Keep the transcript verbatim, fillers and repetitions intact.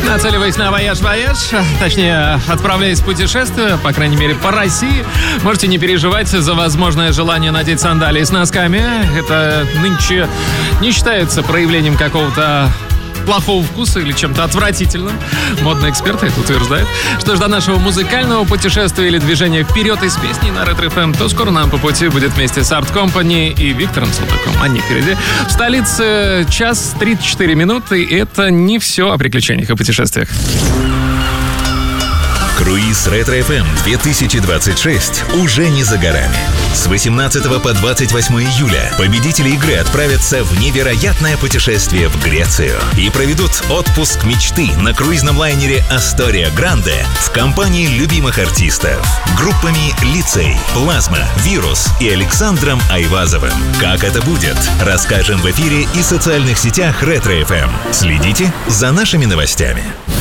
Нацеливаясь на вояж-вояж, точнее, отправляясь в путешествие, по крайней мере, по России, можете не переживать за возможное желание надеть сандалии с носками. Это нынче не считается проявлением какого-то плохого вкуса или чем-то отвратительным. Модные эксперты это утверждают. Что ж, до нашего музыкального путешествия или движения вперед из песней на Ретро эф эм, то скоро нам по пути будет вместе с Арт Компани и Виктором Салтыком. Они впереди. В столице час тридцать четыре минуты, и это не все о приключениях и путешествиях. Круиз Ретро эф эм две тысячи двадцать шесть уже не за горами. С восемнадцатого по двадцать восьмое июля победители игры отправятся в невероятное путешествие в Грецию и проведут отпуск мечты на круизном лайнере Астория Гранде в компании любимых артистов группами Лицей, Плазма, Вирус и Александром Айвазовым. Как это будет, расскажем в эфире и социальных сетях Ретро эф эм. Следите за нашими новостями.